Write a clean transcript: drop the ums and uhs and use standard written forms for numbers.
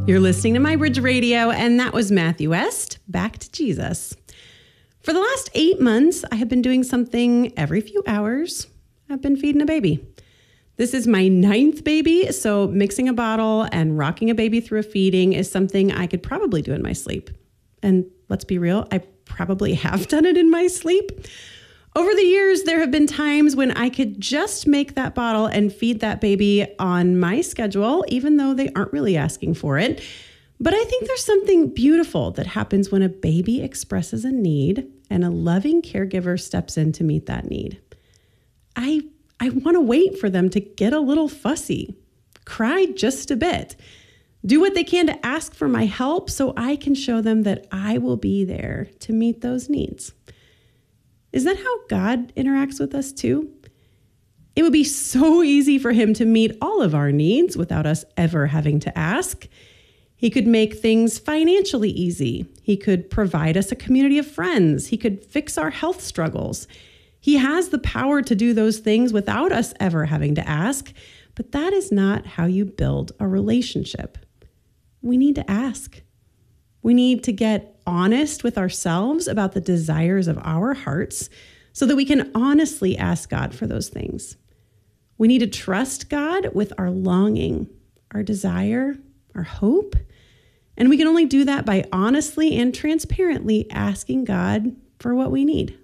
You're listening to My Bridge Radio, and that was Matthew West, Back to Jesus. For the last 8 months, I have been doing something every few hours. I've been feeding a baby. This is my 9th baby, so mixing a bottle and rocking a baby through a feeding is something I could probably do in my sleep. And let's be real, I probably have done it in my sleep. Over the years, there have been times when I could just make that bottle and feed that baby on my schedule, even though they aren't really asking for it. But I think there's something beautiful that happens when a baby expresses a need and a loving caregiver steps in to meet that need. I want to wait for them to get a little fussy, cry just a bit, do what they can to ask for my help so I can show them that I will be there to meet those needs. Is that how God interacts with us too? It would be so easy for him to meet all of our needs without us ever having to ask. He could make things financially easy. He could provide us a community of friends. He could fix our health struggles. He has the power to do those things without us ever having to ask, but that is not how you build a relationship. We need to ask. We need to get honest with ourselves about the desires of our hearts so that we can honestly ask God for those things. We need to trust God with our longing, our desire, our hope. And we can only do that by honestly and transparently asking God for what we need.